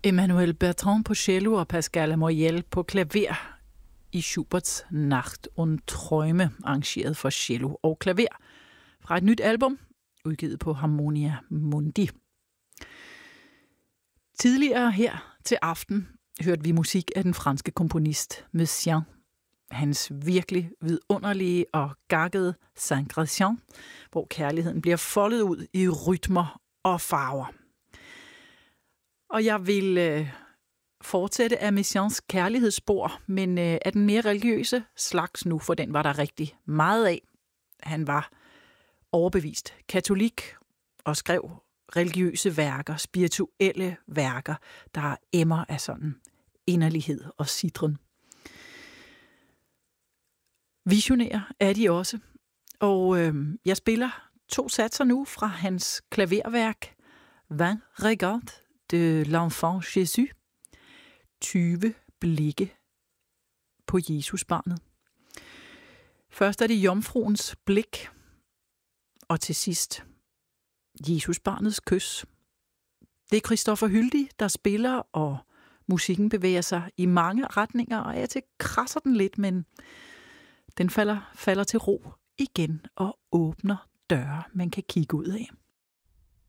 Emmanuel Bertrand på cello og Pascal Amoriel på klaver i Schuberts Nacht und Träume, arrangeret for cello og klaver, fra et nyt album, udgivet på Harmonia Mundi. Tidligere her til aften hørte vi musik af den franske komponist Messiaen. Hans virkelig vidunderlige og gakkede Saint-Gratien, hvor kærligheden bliver foldet ud i rytmer og farver. Og jeg vil fortsætte af Messiaens kærlighedsspor, men af den mere religiøse slags nu, for den var der rigtig meget af. Han var overbevist katolik og skrev religiøse værker, spirituelle værker, der emmer af sådan inderlighed og sidren. Visionære er de også, og jeg spiller 2 satser nu fra hans klaverværk 20 regards de l'enfant Jésus, 20 blikke på Jesusbarnet. Først er det jomfruens blik, og til sidst Jesusbarnets kys. Det er Christopher Hyldig, der spiller, og musikken bevæger sig i mange retninger, og af og til krasser den lidt, men den falder til ro igen og åbner døre, man kan kigge ud af.